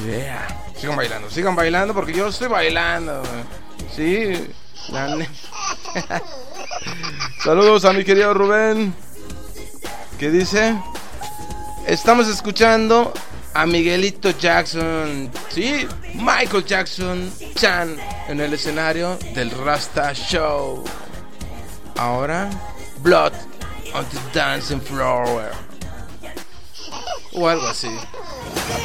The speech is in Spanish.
Yeah. Sigan bailando porque yo estoy bailando. Sí, saludos a mi querido Rubén, que dice: estamos escuchando a Miguelito Jackson. Sí, Michael Jackson Chan en el escenario del Rasta Show. Ahora, Blood on the Dancing Floor o algo así.